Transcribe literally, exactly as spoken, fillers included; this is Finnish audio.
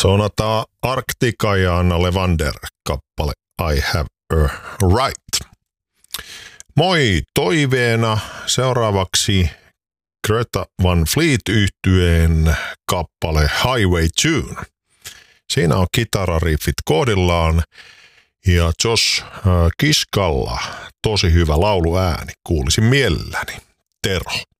Sonata Arctica ja Anna Levander kappale I Have a Right. Moi toiveena seuraavaksi Greta Van Fleet -yhtyeen kappale Highway Tune. Siinä on kitarariffit koodillaan ja Josh Kiskalla tosi hyvä lauluääni. Kuulisin mielelläni. Terho.